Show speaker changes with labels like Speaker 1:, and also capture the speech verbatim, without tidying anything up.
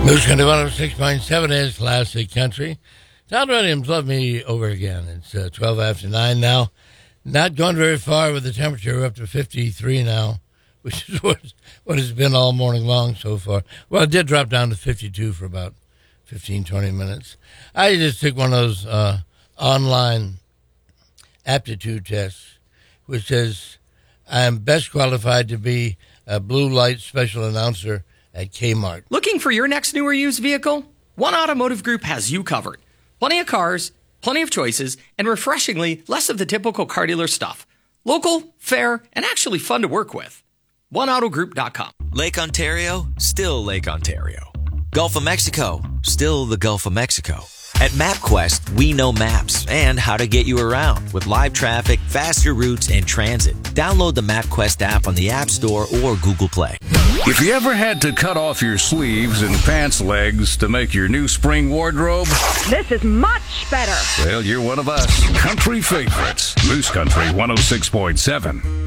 Speaker 1: Moose Country one oh six point seven is classic country. Todd Williams, Love Me Over Again. It's uh, twelve after nine now. Not going very far with the temperature. We're up to fifty-three now, which is what, what it's been all morning long so far. Well, it did drop down to fifty-two for about fifteen, twenty minutes. I just took one of those uh, online aptitude tests, which says I am best qualified to be a blue light special announcer at Kmart.
Speaker 2: Looking for your next new or used vehicle? One Automotive Group has you covered. Plenty of cars, plenty of choices, and refreshingly, less of the typical car dealer stuff. Local, fair, and actually fun to work with. one auto group dot com.
Speaker 3: Lake Ontario, still Lake Ontario. Gulf of Mexico, still the Gulf of Mexico. At MapQuest, we know maps and how to get you around with live traffic, faster routes, and transit. Download the MapQuest app on the App Store or Google Play.
Speaker 4: If you ever had to cut off your sleeves and pants legs to make your new spring wardrobe,
Speaker 5: this is much better.
Speaker 4: Well, you're one of us. Country favorites. Moose Country one oh six point seven.